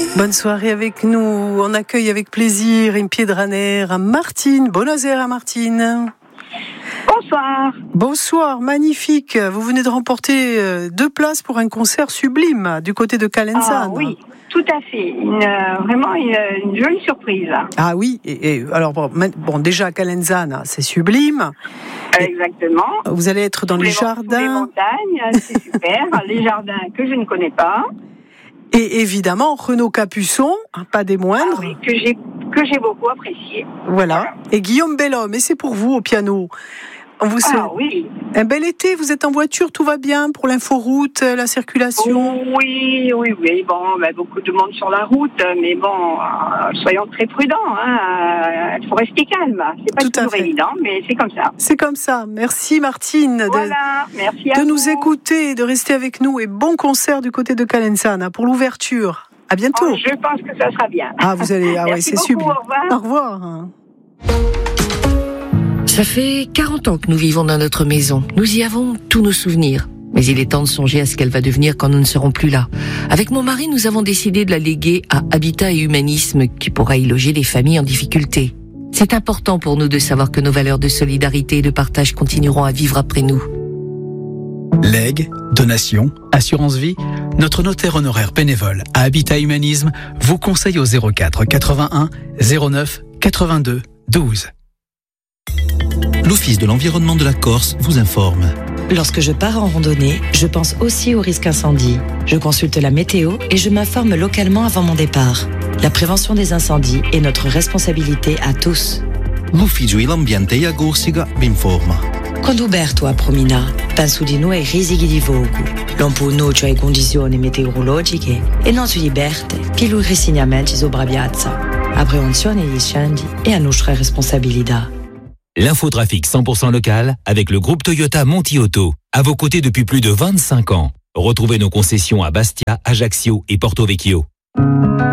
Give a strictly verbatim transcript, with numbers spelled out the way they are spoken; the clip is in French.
Bonne soirée avec nous. On accueille avec plaisir une piedraner à Martine. Buonasera Martine. Bonsoir. Bonsoir, magnifique. Vous venez de remporter deux places pour un concert sublime du côté de Calenzane. Ah oui, tout à fait. Une, euh, vraiment une, une jolie surprise. Ah oui, et, et alors bon, bon déjà Calenzane, c'est sublime. Exactement. Vous allez être dans les, les jardins. Les montagnes, c'est super. Les jardins que je ne connais pas. Et évidemment, Renaud Capuçon, pas des moindres. Ah oui, que j'ai, que j'ai beaucoup apprécié. Voilà. voilà. Et Guillaume Bellhomme, et c'est pour vous au piano. On vous souhaite ah oui. un bel été, vous êtes en voiture, tout va bien pour l'inforoute, la circulation? Oui, oui, oui. Bon, ben, beaucoup de monde sur la route, mais bon, euh, soyons très prudents. Hein. Il faut rester calme. C'est pas tout toujours évident, mais c'est comme ça. C'est comme ça. Merci Martine voilà. de, Merci à de vous. nous écouter et de rester avec nous. Et bon concert du côté de Calenzane pour l'ouverture. À bientôt. Oh, je pense que ça sera bien. Ah, vous allez, ah ouais, c'est beaucoup, sublime. Au revoir. Au revoir. Ça fait quarante ans que nous vivons dans notre maison. Nous y avons tous nos souvenirs. Mais il est temps de songer à ce qu'elle va devenir quand nous ne serons plus là. Avec mon mari, nous avons décidé de la léguer à Habitat et Humanisme, qui pourra y loger les familles en difficulté. C'est important pour nous de savoir que nos valeurs de solidarité et de partage continueront à vivre après nous. Legs, donations, assurance vie, notre notaire honoraire bénévole à Habitat Humanisme vous conseille au zéro quatre quatre-vingt-un zéro neuf quatre-vingt-deux douze. L'Office de l'environnement de la Corse vous informe. Lorsque je pars en randonnée, je pense aussi au risque incendie. Je consulte la météo et je m'informe localement avant mon départ. La prévention des incendies est notre responsabilité à tous. L'Ufficio dell'Ambiente e Corsica vi informa. Quando Uberto a promina, penso di noi ai rischi di vogo. Non può nuocere alle condizioni meteorologiche e non si liberte che lui resignamenti sopra piazza. A prevenzione degli incendi è a nostra responsabilità. L'infotrafic cent pour cent local avec le groupe Toyota Monti Auto. À vos côtés depuis plus de vingt-cinq ans. Retrouvez nos concessions à Bastia, Ajaccio et Porto Vecchio.